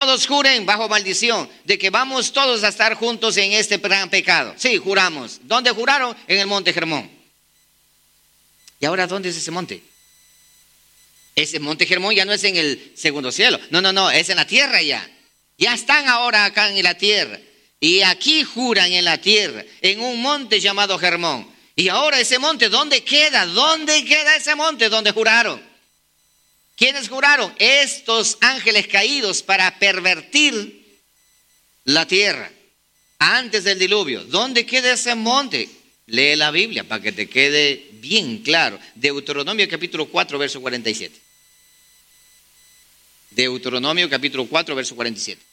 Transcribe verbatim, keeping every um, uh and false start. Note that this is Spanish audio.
todos juren bajo maldición de que vamos todos a estar juntos en este gran pecado. Sí, juramos. ¿Dónde juraron? En el monte Hermón. ¿Y ahora dónde es ese monte? Ese monte Hermón ya no es en el segundo cielo. No, no, no, es en la tierra ya. Ya están ahora acá en la tierra. Y aquí juran en la tierra, en un monte llamado Hermón. Y ahora ese monte, ¿dónde queda? ¿Dónde queda ese monte donde juraron? ¿Quiénes juraron? Estos ángeles caídos para pervertir la tierra antes del diluvio. ¿Dónde queda ese monte? Lee la Biblia para que te quede bien claro. Deuteronomio capítulo cuatro, verso cuarenta y siete. Deuteronomio capítulo cuatro, verso cuarenta y siete.